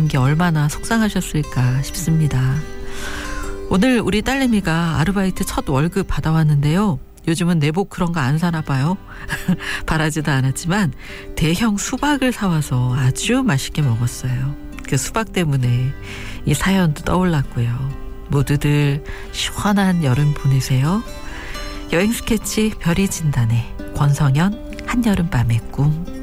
게 얼마나 속상하셨을까 싶습니다. 오늘 우리 딸내미가 아르바이트 첫 월급 받아왔는데요. 요즘은 내복 그런 거 안 사나 봐요. 바라지도 않았지만 대형 수박을 사와서 아주 맛있게 먹었어요. 그 수박 때문에 이 사연도 떠올랐고요. 모두들 시원한 여름 보내세요. 여행 스케치 별이 진단에 권성현 한여름밤의 꿈.